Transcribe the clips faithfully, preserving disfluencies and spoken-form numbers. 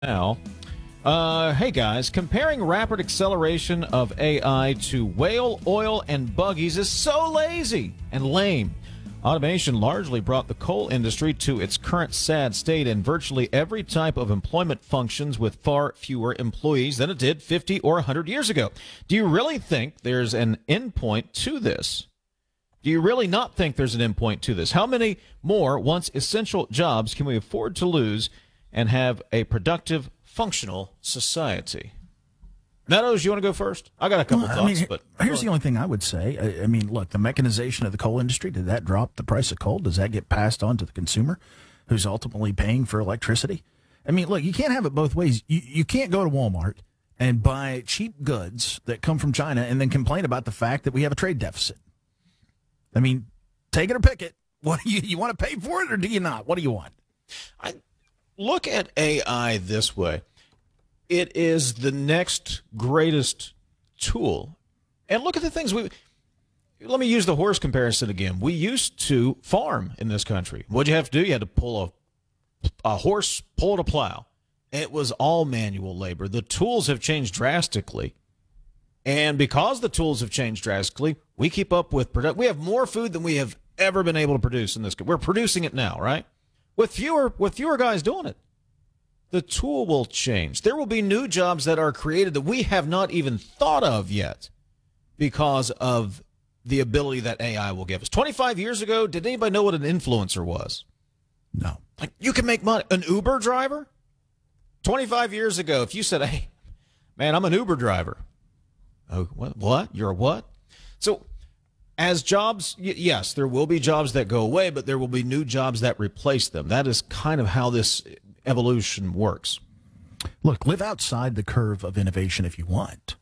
Now, uh, hey guys, comparing rapid acceleration of A I to whale, oil, and buggies is so lazy and lame. Automation largely brought the coal industry to its current sad state, and virtually every type of employment functions with far fewer employees than it did fifty or one hundred years ago. Do you really think there's an endpoint to this? Do you really not think there's an endpoint to this? How many more once essential jobs can we afford to lose and have a productive, functional society? Meadows, you want to go first? I got a couple well, thoughts, I mean, but here's the only thing I would say. I, I mean, look, the mechanization of the coal industry, did that drop the price of coal? Does that get passed on to the consumer who's ultimately paying for electricity? I mean, look, you can't have it both ways. You, you can't go to Walmart and buy cheap goods that come from China and then complain about the fact that we have a trade deficit. I mean, take it or pick it. What do you, you want to pay for it or do you not? What do you want? I look at A I this way. It is the next greatest tool. And look at the things we... Let me use the horse comparison again. We used to farm in this country. What'd you have to do? You had to pull a, a horse, pull a plow. It was all manual labor. The tools have changed drastically. And because the tools have changed drastically, we keep up with production. We have more food than we have ever been able to produce in this. We're producing it now, right? With fewer, with fewer guys doing it. The tool will change. There will be new jobs that are created that we have not even thought of yet because of the ability that A I will give us. twenty-five years ago, did anybody know what an influencer was? No. Like, you can make money. An Uber driver? twenty-five years ago, if you said, hey, man, I'm an Uber driver. Oh, what? What? You're a what? So as jobs, y- yes, there will be jobs that go away, but there will be new jobs that replace them. That is kind of how this evolution works. Look, live outside the curve of innovation if you want.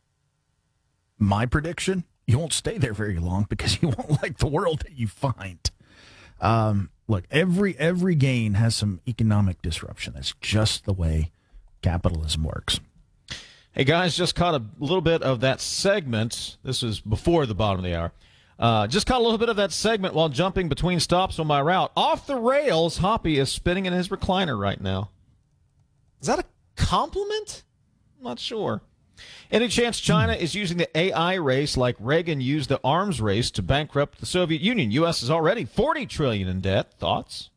My prediction, you won't stay there very long because you won't like the world that you find. Um, look, every every gain has some economic disruption. That's just the way capitalism works. Hey, guys, just caught a little bit of that segment. This was before the bottom of the hour. Uh, just caught a little bit of that segment while jumping between stops on my route. Off the rails, Hoppy is spinning in his recliner right now. Is that a compliment? I'm not sure. Any chance China is using the A I race like Reagan used the arms race to bankrupt the Soviet Union? U S is already forty trillion dollars in debt. Thoughts?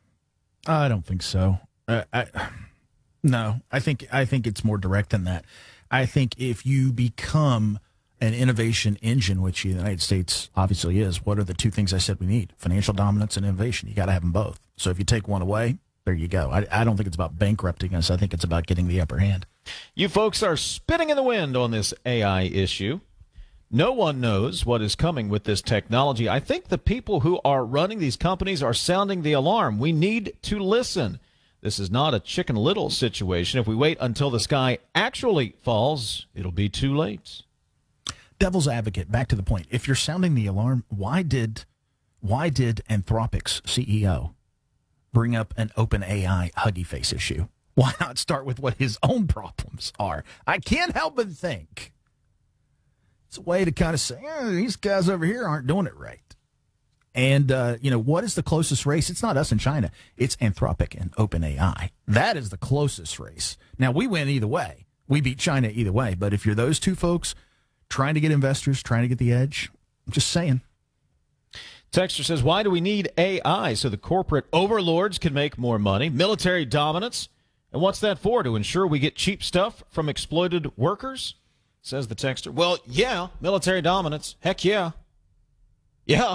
I don't think so. Uh, I, no, I think I think it's more direct than that. I think if you become an innovation engine, which the United States obviously is, what are the two things I said we need? Financial dominance and innovation. You got to have them both. So if you take one away, there you go. I, I don't think it's about bankrupting us. I think it's about getting the upper hand. You folks are spitting in the wind on this A I issue. No one knows what is coming with this technology. I think the people who are running these companies are sounding the alarm. We need to listen. This is not a Chicken Little situation. If we wait until the sky actually falls, it'll be too late. Devil's advocate, back to the point. If you're sounding the alarm, why did why did Anthropic's C E O bring up an OpenAI Huggy Face issue? Why not start with what his own problems are? I can't help but think it's a way to kind of say, eh, these guys over here aren't doing it right. And, uh, you know, what is the closest race? It's not us in China. It's Anthropic and OpenAI. That is the closest race. Now, we win either way. We beat China either way. But if you're those two folks trying to get investors, trying to get the edge, I'm just saying. Texter says, why do we need A I? So the corporate overlords can make more money. Military dominance. And what's that for? To ensure we get cheap stuff from exploited workers? Says the texter. Well, yeah, military dominance. Heck yeah. Yeah.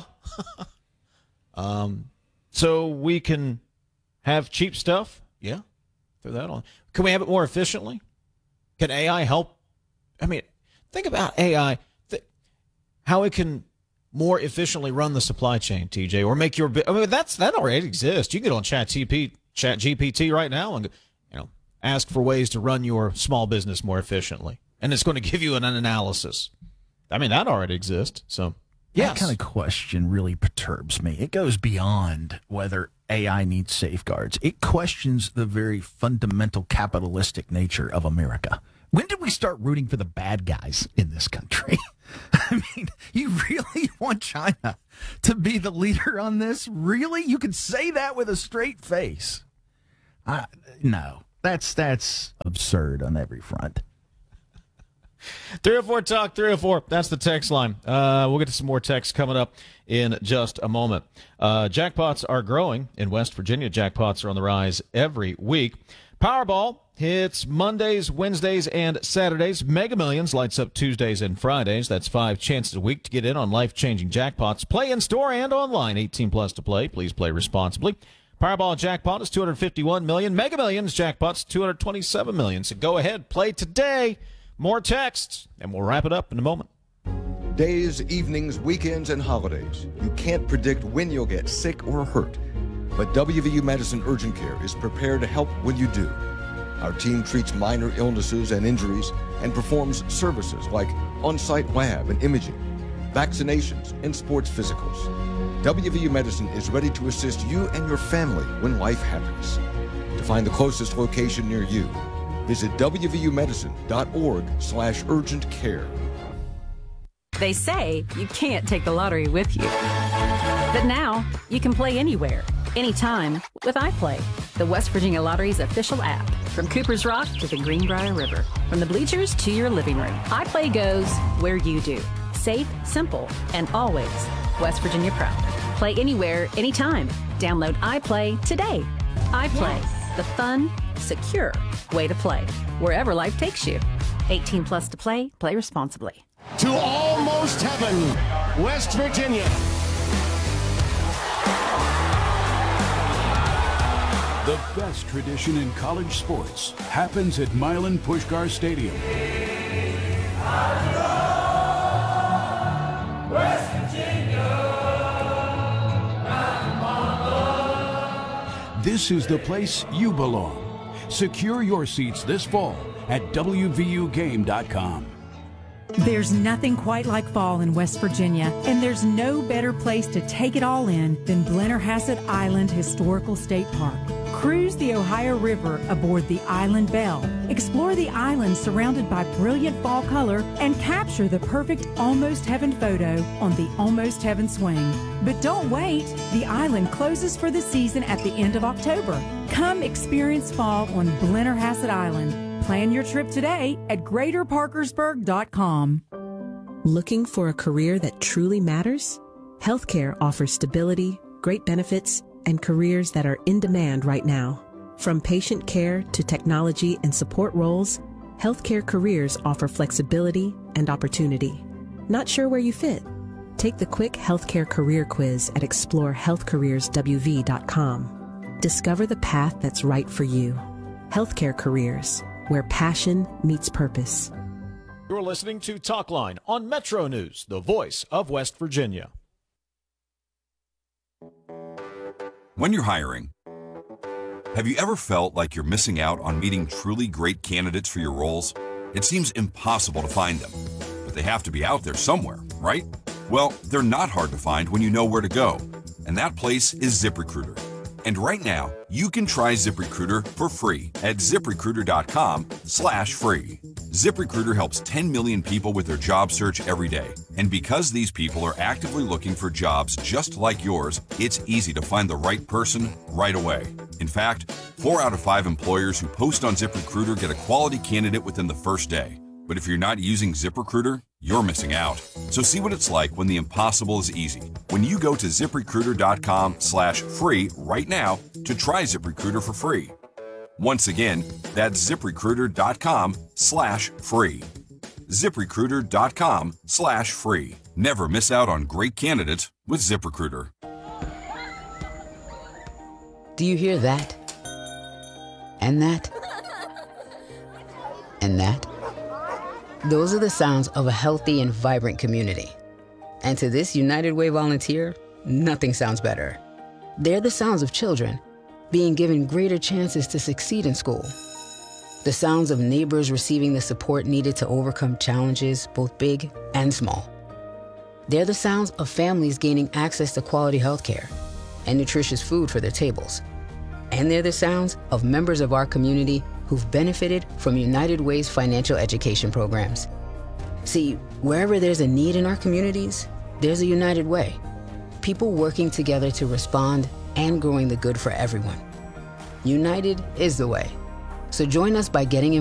um, so we can have cheap stuff? Yeah. Throw that on. Can we have it more efficiently? Can A I help? I mean, think about A I, th- how it can more efficiently run the supply chain, T J, or make your. I mean, that's that already exists. You can get on Chat G P T, Chat G P T right now and you know ask for ways to run your small business more efficiently, and it's going to give you an, an analysis. I mean, that already exists. So, yes. That kind of question really perturbs me. It goes beyond whether A I needs safeguards. It questions the very fundamental capitalistic nature of America. When did we start rooting for the bad guys in this country? I mean, you really want China to be the leader on this? Really? You can say that with a straight face. Uh, no. That's that's absurd on every front. three oh four Talk, three oh four. That's the text line. Uh, we'll get to some more texts coming up in just a moment. Uh, jackpots are growing in West Virginia. Jackpots are on the rise every week. Powerball hits Mondays, Wednesdays, and Saturdays. Mega Millions lights up Tuesdays and Fridays. That's five chances a week to get in on life-changing jackpots. Play in-store and online. eighteen plus to play. Please play responsibly. Powerball jackpot is two hundred fifty-one million dollars. Mega Millions jackpot's two hundred twenty-seven million dollars. So go ahead, play today. More texts, and we'll wrap it up in a moment. Days, evenings, weekends, and holidays. You can't predict when you'll get sick or hurt. But W V U Medicine Urgent Care is prepared to help when you do. Our team treats minor illnesses and injuries and performs services like on-site lab and imaging, vaccinations, and sports physicals. W V U Medicine is ready to assist you and your family when life happens. To find the closest location near you, visit w v u medicine dot org slash urgent care. They say you can't take the lottery with you. But now you can play anywhere, anytime with iPlay, the West Virginia Lottery's official app. From Cooper's Rock to the Greenbrier River, from the bleachers to your living room, iPlay goes where you do. Safe, simple, and always West Virginia proud. Play anywhere, anytime. Download iPlay today. iPlay, yes. The fun, secure way to play, wherever life takes you. eighteen plus to play, play responsibly. To almost heaven, West Virginia. The best tradition in college sports happens at Milan Puskar Stadium. West Virginia. This is the place you belong. Secure your seats this fall at w v u game dot com. There's nothing quite like fall in West Virginia, and there's no better place to take it all in than Blennerhassett Island Historical State Park. Cruise the Ohio River aboard the Island Belle. Explore the island surrounded by brilliant fall color and capture the perfect Almost Heaven photo on the Almost Heaven swing. But don't wait. The island closes for the season at the end of October. Come experience fall on Blennerhassett Island. Plan your trip today at greater parkersburg dot com. Looking for a career that truly matters? Healthcare offers stability, great benefits, and careers that are in demand right now. From patient care to technology and support roles, healthcare careers offer flexibility and opportunity. Not sure where you fit? Take the quick healthcare career quiz at explore health careers w v dot com. Discover the path that's right for you. Healthcare careers, where passion meets purpose. You're listening to Talkline on Metro News, the voice of West Virginia. When you're hiring, have you ever felt like you're missing out on meeting truly great candidates for your roles? It seems impossible to find them, but they have to be out there somewhere, right? Well, they're not hard to find when you know where to go, and that place is ZipRecruiter. And right now, you can try ZipRecruiter for free at zip recruiter dot com slash free. ZipRecruiter helps ten million people with their job search every day. And because these people are actively looking for jobs just like yours, it's easy to find the right person right away. In fact, four out of five employers who post on ZipRecruiter get a quality candidate within the first day. But if you're not using ZipRecruiter, you're missing out. So see what it's like when the impossible is easy. When you go to zip recruiter dot com slash free right now to try ZipRecruiter for free. Once again, that's zip recruiter dot com slash free. zip recruiter dot com slash free. Never miss out on great candidates with ZipRecruiter. Do you hear that? And that? And that? Those are the sounds of a healthy and vibrant community. And to this United Way volunteer, nothing sounds better. They're the sounds of children being given greater chances to succeed in school. The sounds of neighbors receiving the support needed to overcome challenges, both big and small. They're the sounds of families gaining access to quality healthcare and nutritious food for their tables. And they're the sounds of members of our community who've benefited from United Way's financial education programs. See, wherever there's a need in our communities, there's a United Way. People working together to respond and growing the good for everyone. United is the way. So join us by getting